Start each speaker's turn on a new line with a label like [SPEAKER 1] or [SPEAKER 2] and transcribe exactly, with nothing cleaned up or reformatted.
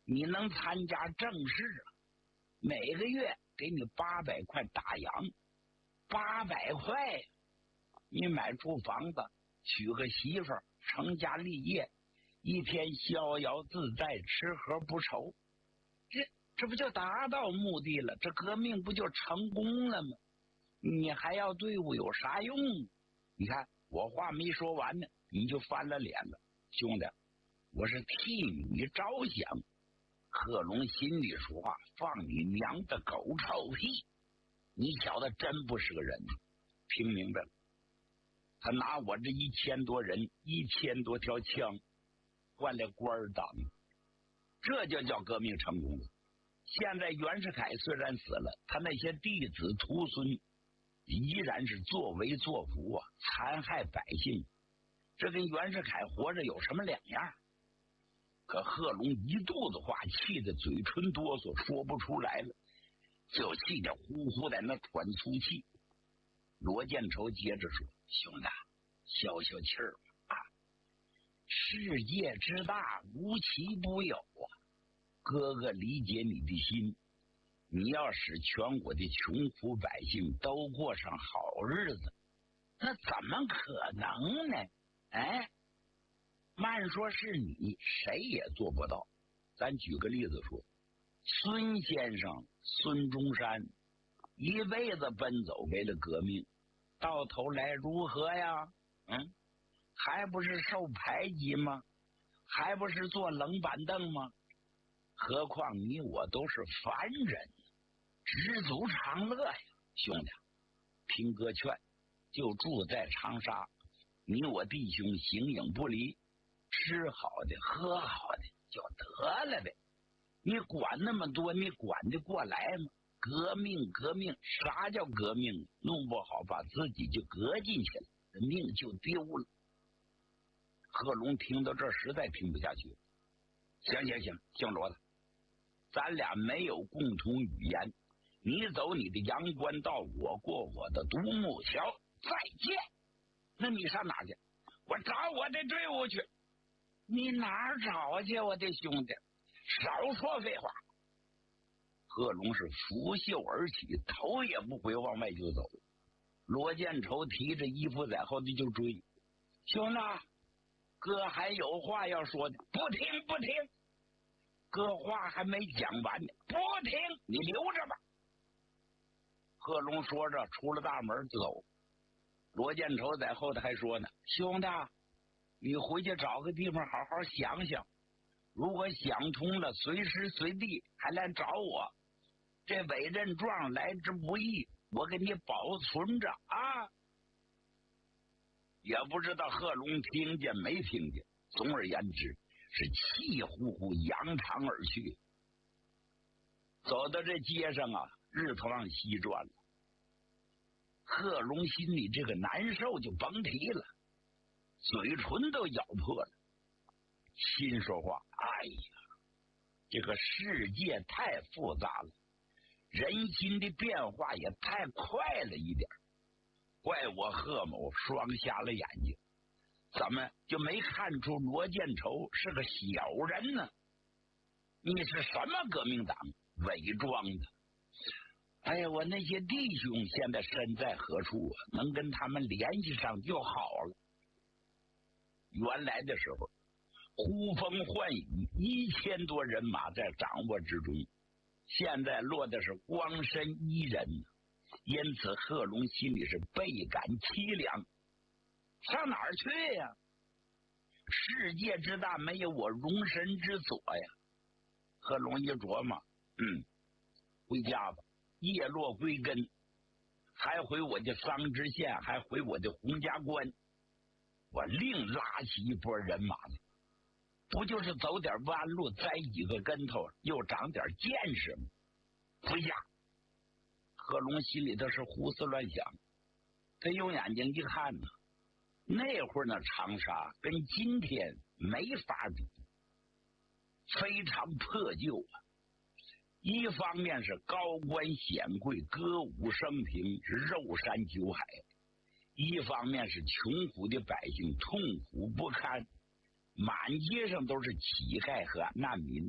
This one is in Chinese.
[SPEAKER 1] 你能参加正式啊，每个月给你八百块大洋，八百块，你买处房子，娶个媳妇儿，成家立业，一天逍遥自在，吃喝不愁，这这不就达到目的了？这革命不就成功了吗？你还要队伍有啥用？你看我话没说完呢，你就翻了脸了，兄弟，我是替你着想。贺龙心里说话，放你娘的狗臭屁！你小子真不是个人，听明白了？他拿我这一千多人、一千多条枪换来官党，这就叫革命成功了。现在袁世凯虽然死了，他那些弟子徒孙依然是作威作福啊，残害百姓，这跟袁世凯活着有什么两样？可贺龙一肚子话，气得嘴唇哆嗦，说不出来了，就气得呼呼在那喘粗气。罗建筹接着说：“兄弟，消消气儿啊！世界之大，无奇不有啊！哥哥理解你的心，你要使全国的穷苦百姓都过上好日子，那怎么可能呢？哎。”慢说是你，谁也做不到。咱举个例子说，孙先生孙中山一辈子奔走为了革命，到头来如何呀？嗯，还不是受排挤吗？还不是坐冷板凳吗？何况你我都是凡人，知足常乐呀，兄弟，听哥劝，就住在长沙，你我弟兄形影不离，吃好的喝好的就得了呗，你管那么多，你管得过来吗？革命革命，啥叫革命？弄不好把自己就革进去了，命就丢了。贺龙听到这儿实在听不下去，行行行，姓罗的，咱俩没有共同语言，你走你的阳关道，我过我的独木桥，再见。那你上哪去？我找我的队伍去。你哪儿找去，我的兄弟？少说废话。贺龙是拂袖而起，头也不回往外就走。罗建筹提着衣服在后头就追。兄弟，哥还有话要说的。不听不听，哥话还没讲完呢。不听，你留着吧。贺龙说着出了大门就走。罗建筹在后头还说呢，兄弟，你回去找个地方好好想想，如果想通了，随时随地还来找我。这委任状来之不易，我给你保存着啊。也不知道贺龙听见没听见，总而言之是气呼呼扬长而去。走到这街上啊，日头往西转了，贺龙心里这个难受就甭提了，嘴唇都咬破了，心说话，哎呀，这个世界太复杂了，人心的变化也太快了一点，怪我贺某双瞎了眼睛，怎么就没看出罗建筹是个小人呢？你是什么革命党？伪装的。哎呀，我那些弟兄现在身在何处啊？能跟他们联系上就好了。原来的时候呼风唤雨，一千多人马在掌握之中，现在落的是光身一人，因此贺龙心里是倍感凄凉。上哪儿去呀？世界之大，没有我容身之所呀。贺龙一琢磨，嗯，回家吧，叶落归根，还回我的桑植县，还回我的洪家关，我另拉起一波人马了。不就是走点弯路，栽几个跟头，又长点见识吗？回家。贺龙心里头是胡思乱想，他用眼睛一看呢，那会儿呢长沙跟今天没法比，非常破旧啊。一方面是高官显贵，歌舞升平，肉山酒海；一方面是穷苦的百姓痛苦不堪，满街上都是乞丐和难民。